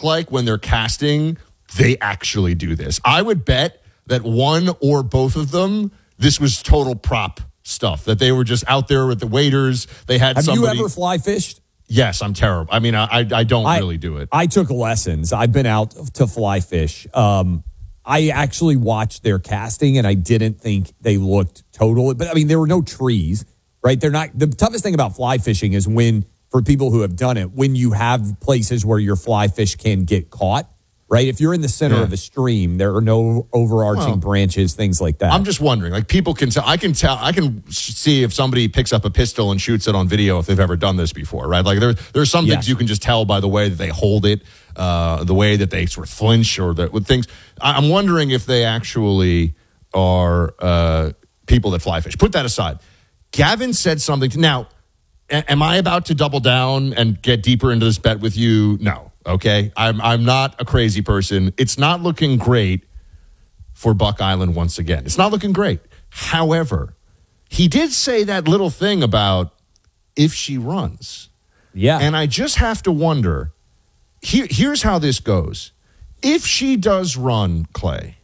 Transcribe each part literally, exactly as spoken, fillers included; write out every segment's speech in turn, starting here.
look like when they're casting, they actually do this. I would bet that one or both of them, this was total prop stuff, that they were just out there with the waiters. They had Have somebody. you ever fly fished? Yes, I'm terrible. I mean, I I don't I, really do it. I took lessons. I've been out to fly fish. Um, I actually watched their casting, and I didn't think they looked total. But, I mean, there were no trees, right? They're not. The toughest thing about fly fishing is when, for people who have done it, when you have places where your fly fish can get caught, right? If you're in the center yeah. of a stream, there are no overarching well, branches, things like that. I'm just wondering, like, people can tell, I can tell, I can see if somebody picks up a pistol and shoots it on video if they've ever done this before, right? Like, there, there's some Yes. things you can just tell by the way that they hold it, uh, the way that they sort of flinch or the, with things. I, I'm wondering if they actually are uh, people that fly fish. Put that aside. Gavin said something. To, now, a, am I about to double down and get deeper into this bet with you? No. Okay, I'm I'm not a crazy person. It's not looking great for Buck Island once again. It's not looking great. However, he did say that little thing about if she runs. Yeah. And I just have to wonder, here, here's how this goes. If she does run, Clay,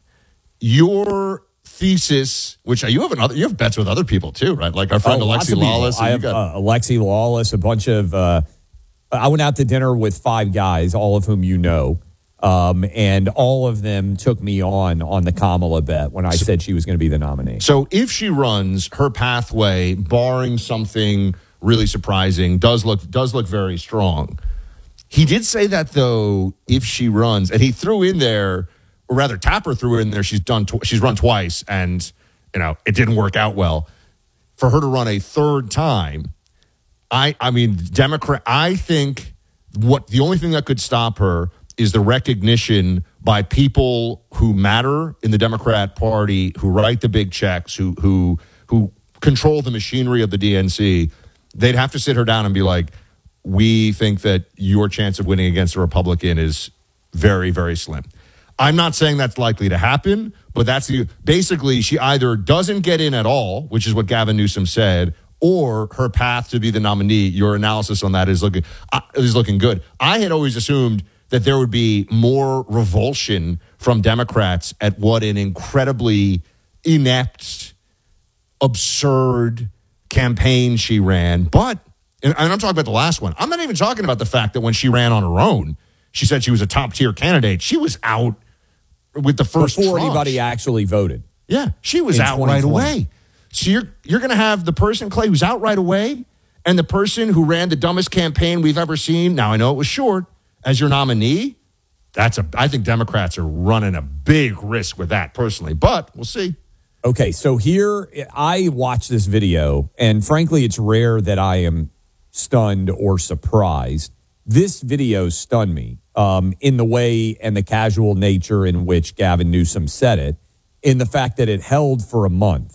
your thesis, which you have another, you have bets with other people too, right? Like our friend Oh, lots Alexi of people. Lawless. I have got, uh, Alexi Lawless, a bunch of. Uh, I went out to dinner with five guys, all of whom you know, um, and all of them took me on on the Kamala bet when I so, said she was going to be the nominee. So if she runs, her pathway, barring something really surprising, does look does look very strong. He did say that, though, if she runs, and he threw in there, or rather Tapper threw in there, she's done tw- she's run twice, and you know it didn't work out well. For her to run a third time, I, I mean, Democrat, I think what the only thing that could stop her is the recognition by people who matter in the Democrat Party, who write the big checks, who who who control the machinery of the D N C. They'd have to sit her down and be like, we think that your chance of winning against a Republican is very, very slim. I'm not saying that's likely to happen, but that's the, basically she either doesn't get in at all, which is what Gavin Newsom said, or her path to be the nominee. Your analysis on that is looking uh, is looking good. I had always assumed that there would be more revulsion from Democrats at what an incredibly inept, absurd campaign she ran. But, and I'm talking about the last one. I'm not even talking about the fact that when she ran on her own, she said she was a top-tier candidate. She was out with the first Before tranche. anybody actually voted. Yeah, she was out right away. So you're you're going to have the person, Clay, who's out right away, and the person who ran the dumbest campaign we've ever seen. Now, I know it was short, as your nominee. That's a. I think Democrats are running a big risk with that, personally. But we'll see. Okay, so here I watched this video, and frankly, it's rare that I am stunned or surprised. This video stunned me um, in the way and the casual nature in which Gavin Newsom said it, in the fact that it held for a month.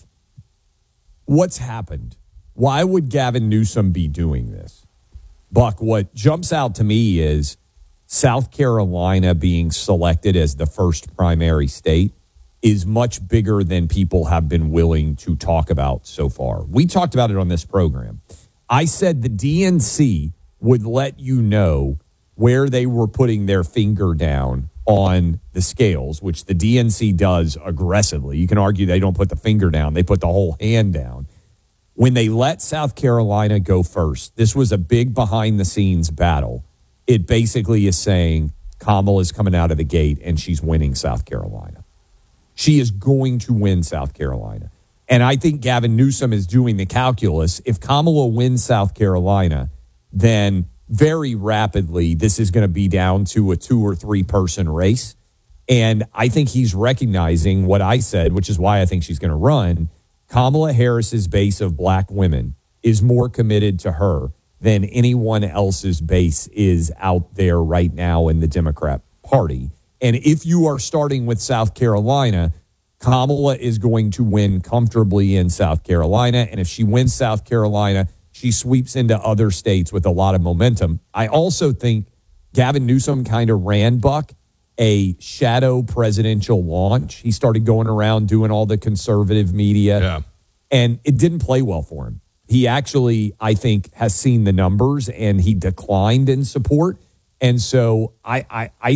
What's happened? Why would Gavin Newsom be doing this? Buck, what jumps out to me is South Carolina being selected as the first primary state is much bigger than people have been willing to talk about so far. We talked about it on this program. I said the D N C would let you know where they were putting their finger down on the scales, which the D N C does aggressively. You can argue they don't put the finger down. They put the whole hand down. When they let South Carolina go first, this was a big behind-the-scenes battle. It basically is saying Kamala's coming out of the gate and she's winning South Carolina. She is going to win South Carolina. And I think Gavin Newsom is doing the calculus. If Kamala wins South Carolina, then very rapidly, this is going to be down to a two or three person race. And I think he's recognizing what I said, which is why I think she's going to run. Kamala Harris's base of black women is more committed to her than anyone else's base is out there right now in the Democrat Party. And if you are starting with South Carolina, Kamala is going to win comfortably in South Carolina. And if she wins South Carolina, she sweeps into other states with a lot of momentum. I also think Gavin Newsom kind of ran, Buck, a shadow presidential launch. He started going around doing all the conservative media, yeah. and it didn't play well for him. He actually, I think, has seen the numbers, and he declined in support. And so I, I, I